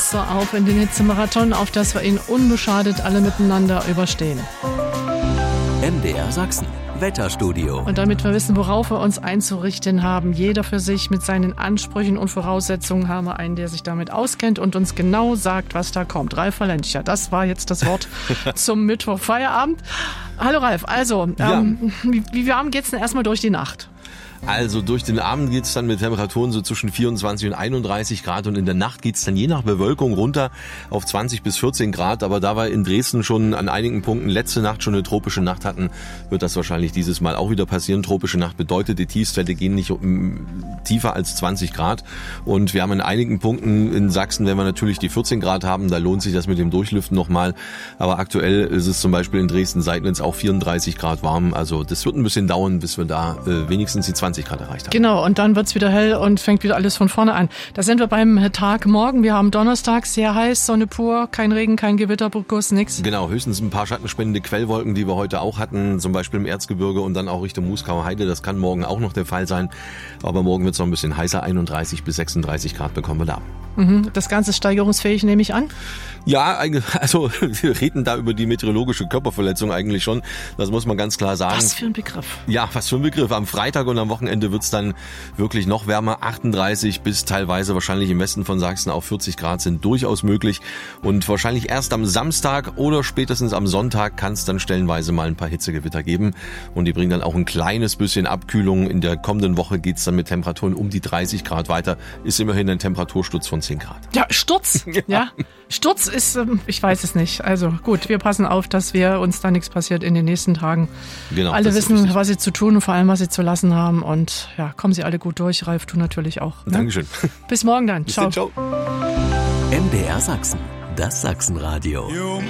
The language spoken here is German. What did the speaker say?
so auf in den Hitzemarathon, auf dass wir ihn unbeschadet alle miteinander überstehen. MDR Sachsen, Wetterstudio. Und damit wir wissen, worauf wir uns einzurichten haben, jeder für sich mit seinen Ansprüchen und Voraussetzungen, haben wir einen, der sich damit auskennt und uns genau sagt, was da kommt. Ralf Valencia, das war jetzt das Wort zum Mittwochfeierabend. Hallo Ralf, also, wie warm geht's denn erstmal durch die Nacht? Also durch den Abend geht's dann mit Temperaturen so zwischen 24 und 31 Grad und in der Nacht geht's dann je nach Bewölkung runter auf 20 bis 14 Grad. Aber da wir in Dresden schon an einigen Punkten letzte Nacht schon eine tropische Nacht hatten, wird das wahrscheinlich dieses Mal auch wieder passieren. Tropische Nacht bedeutet, die Tiefstwerte gehen nicht tiefer als 20 Grad. Und wir haben an einigen Punkten in Sachsen, wenn wir natürlich die 14 Grad haben, da lohnt sich das mit dem Durchlüften nochmal. Aber aktuell ist es zum Beispiel in Dresden-Seidnitz auch 34 Grad warm. Also das wird ein bisschen dauern, bis wir da wenigstens die 20 Grad erreicht haben. Genau, und dann wird's wieder hell und fängt wieder alles von vorne an. Da sind wir beim Tag morgen. Wir haben Donnerstag, sehr heiß, Sonne pur, kein Regen, kein Gewitterguss, nix. Genau, höchstens ein paar schattenspendende Quellwolken, die wir heute auch hatten, zum Beispiel im Erzgebirge und dann auch Richtung Muskauer Heide. Das kann morgen auch noch der Fall sein. Aber morgen wird's noch ein bisschen heißer, 31 bis 36 Grad bekommen wir da. Das Ganze ist steigerungsfähig, nehme ich an? Ja, also wir reden da über die meteorologische Körperverletzung eigentlich schon. Das muss man ganz klar sagen. Was für ein Begriff. Ja, was für ein Begriff. Am Freitag und am Wochenende wird's dann wirklich noch wärmer. 38 bis teilweise wahrscheinlich im Westen von Sachsen auch 40 Grad sind durchaus möglich. Und wahrscheinlich erst am Samstag oder spätestens am Sonntag kann es dann stellenweise mal ein paar Hitzegewitter geben. Und die bringen dann auch ein kleines bisschen Abkühlung. In der kommenden Woche geht's dann mit Temperaturen um die 30 Grad weiter. Ist immerhin ein Temperatursturz von 10 Grad. Ja, Sturz. Ja. Sturz ist, ich weiß es nicht. Also gut, wir passen auf, dass uns da nichts passiert in den nächsten Tagen. Genau, alle wissen, was sie zu tun und vor allem, was sie zu lassen haben. Und ja, kommen Sie alle gut durch. Ralf, du natürlich auch. Ne? Dankeschön. Bis morgen dann. Bis Ciao. dann, ciao. MDR Sachsen, das Sachsenradio.